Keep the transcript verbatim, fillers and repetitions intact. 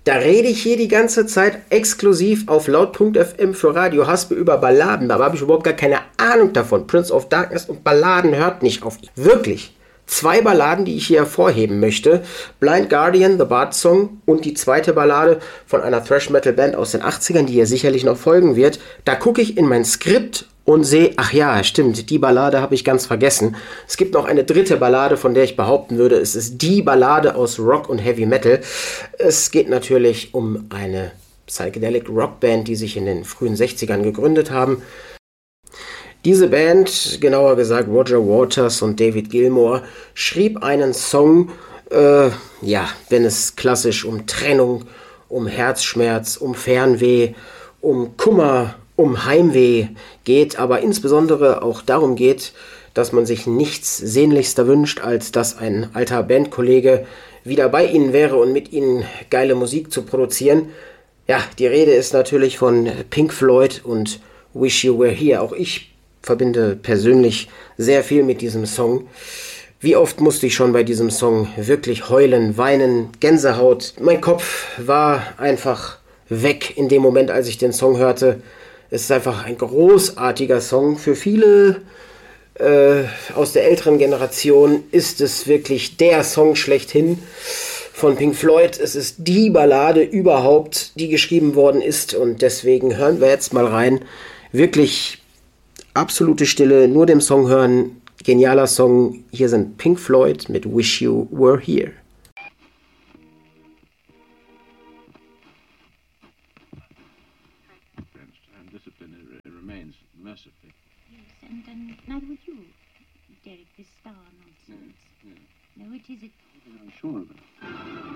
Da rede ich hier die ganze Zeit exklusiv auf laut Punkt F M für Radio Haspe über Balladen. Da habe ich überhaupt gar keine Ahnung davon. Prince of Darkness und Balladen hört nicht auf. Wirklich. Zwei Balladen, die ich hier hervorheben möchte. Blind Guardian, The Bard Song und die zweite Ballade von einer Thrash-Metal-Band aus den achtzigern, die hier sicherlich noch folgen wird. Da gucke ich in mein Skript und sehe, ach ja, stimmt, die Ballade habe ich ganz vergessen. Es gibt noch eine dritte Ballade, von der ich behaupten würde, es ist die Ballade aus Rock und Heavy Metal. Es geht natürlich um eine Psychedelic Rockband, die sich in den frühen sechzigern gegründet haben. Diese Band, genauer gesagt Roger Waters und David Gilmour, schrieb einen Song, äh, ja, wenn es klassisch um Trennung, um Herzschmerz, um Fernweh, um Kummer, um Heimweh geht, aber insbesondere auch darum geht, dass man sich nichts sehnlichster wünscht, als dass ein alter Bandkollege wieder bei ihnen wäre und mit ihnen geile Musik zu produzieren. Ja, die Rede ist natürlich von Pink Floyd und Wish You Were Here. Auch ich verbinde persönlich sehr viel mit diesem Song. Wie oft musste ich schon bei diesem Song wirklich heulen, weinen, Gänsehaut. Mein Kopf war einfach weg in dem Moment, als ich den Song hörte. Es ist einfach ein großartiger Song. Für viele äh, aus der älteren Generation ist es wirklich der Song schlechthin von Pink Floyd. Es ist die Ballade überhaupt, die geschrieben worden ist. Und deswegen hören wir jetzt mal rein. Wirklich absolute Stille, nur dem Song hören. Genialer Song. Hier sind Pink Floyd mit Wish You Were Here. And discipline remains mercifully. Yes, and, and neither would you, Derek, this star nonsense. Yeah, yeah. No, it is it. I'm sure of it.